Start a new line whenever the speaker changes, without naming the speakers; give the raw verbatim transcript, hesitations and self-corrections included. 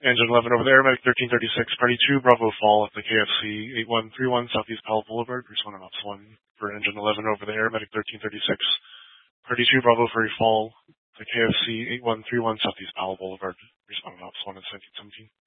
Engine eleven over there, Medic thirteen thirty-six, Party two, Bravo fall at the K F C eight one three one Southeast Powell Boulevard, respond on Ops one for Engine eleven over there, Medic thirteen thirty-six, Party two, Bravo for fall, the K F C eight one three one Southeast Powell Boulevard, respond on Ops one at seventeen seventeen.